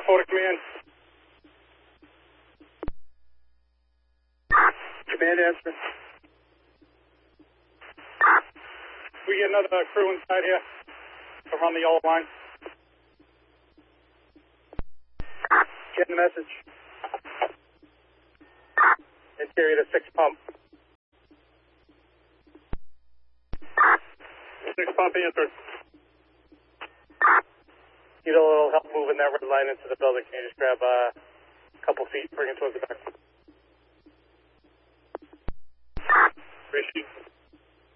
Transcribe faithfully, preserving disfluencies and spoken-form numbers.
four to command. Command answer. We get another crew inside here to run the yellow line. Getting the message. Interior to six pump. Six pump answer. Need a little help moving that red line into the building. Can you just grab uh, a couple feet, bring it towards the back? Appreciate it.